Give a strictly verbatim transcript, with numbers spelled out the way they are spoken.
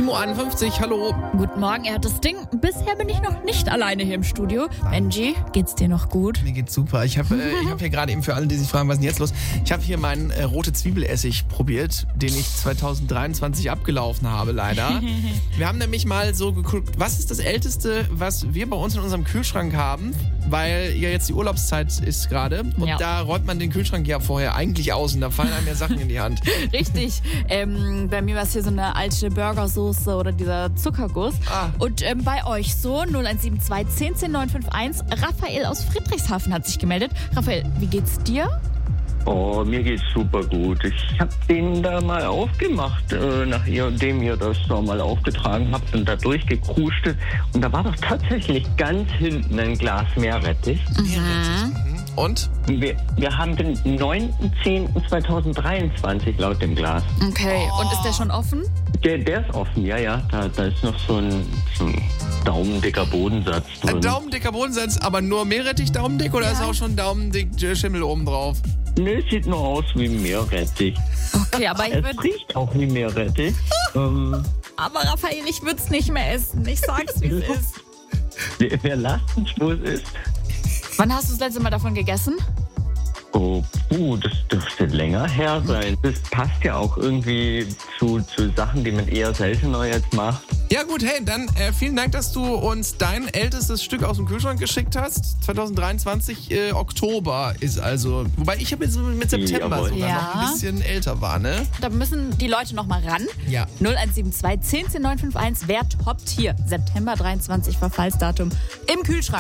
sieben Uhr einundfünfzig, hallo. Guten Morgen, er hat das Ding. Bisher bin ich noch nicht alleine hier im Studio. Benji, geht's dir noch gut? Mir geht's super. Ich habe äh, hab hier gerade eben für alle, die sich fragen, was ist denn jetzt los? Ich habe hier meinen äh, rote Zwiebelessig probiert, den ich zwanzig dreiundzwanzig abgelaufen habe, leider. Wir haben nämlich mal so geguckt, was ist das Älteste, was wir bei uns in unserem Kühlschrank haben? Weil ja jetzt die Urlaubszeit ist gerade. Und Ja. da räumt man den Kühlschrank ja vorher eigentlich aus und da fallen einem ja Sachen in die Hand. Richtig. Ähm, bei mir war es hier so eine alte Burgersoße oder dieser Zuckerguss. Ah. Und ähm, bei euch so null eins sieben zwei zehn zehn neun fünf eins. Raphael aus Friedrichshafen hat sich gemeldet. Raphael, wie geht's dir? Oh, mir geht's super gut. Ich hab den da mal aufgemacht, äh, nachdem ihr das nochmal aufgetragen habt und da durchgekrustet. Und da war doch tatsächlich ganz hinten ein Glas Meerrettich. Mhm. Und? Wir, wir haben den neunten zehnten zweitausenddreiundzwanzig laut dem Glas. Okay, Oh. und ist der schon offen? Der, der ist offen, ja, ja. Da, da ist noch so ein, so ein daumendicker Bodensatz drin. Ein daumendicker Bodensatz, aber nur Meerrettich daumendick oder Ja. ist auch schon daumendick äh, Schimmel oben drauf? Nö, sieht nur aus wie Meerrettich. Okay, aber ich Es würd, riecht auch wie Meerrettich. ähm, aber Raphael, ich würde es nicht mehr essen. Ich sag's, wie es ist. wer, wer lasst uns, wo es ist? Wann hast du das letzte Mal davon gegessen? Oh, puh, das dürfte länger her sein. Das passt ja auch irgendwie zu, zu Sachen, die man eher seltener jetzt macht. Ja gut, hey, dann äh, vielen Dank, dass du uns dein ältestes Stück aus dem Kühlschrank geschickt hast. zwanzig dreiundzwanzig, äh, Oktober ist also, wobei ich habe jetzt mit September Jawohl. sogar Ja. noch ein bisschen älter war, ne? Da müssen die Leute noch mal ran. Ja. null eins sieben zwei zehn zehn neun fünf eins. Wer toppt hier? September dreiundzwanzig, Verfallsdatum im Kühlschrank.